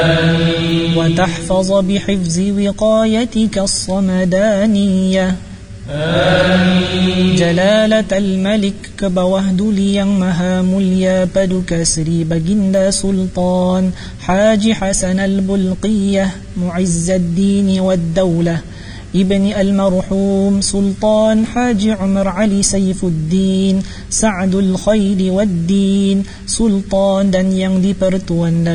وتحفظ بحفظ وقايتك الصمدانية. جلالة الملك كبوهدلي yang maha mulia paduka Sri Baginda Sultan Haji Hasan Al-Bulqiyah Mu'izzuddin wad-Daulah Ibni Al-Marhum Sultan Haji Umar Ali Saifuddin Sa'dul Khairi wad-Din Sultan dan yang dipertuan